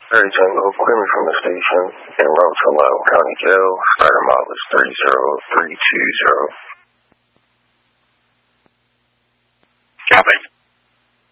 Larry Jungle, Quimmy from the station, en route to Loudoun County Jail. Spider model is 30320. Copy.